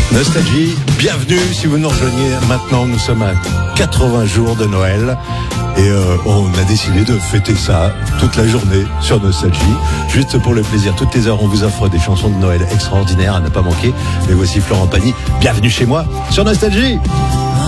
Nostalgie, bienvenue si vous nous rejoignez maintenant, nous sommes à 80 jours de Noël et on a décidé de fêter ça toute la journée sur Nostalgie, juste pour le plaisir. Toutes les heures on vous offre des chansons de Noël extraordinaires à ne pas manquer. Et voici Florent Pagny, bienvenue chez moi sur Nostalgie.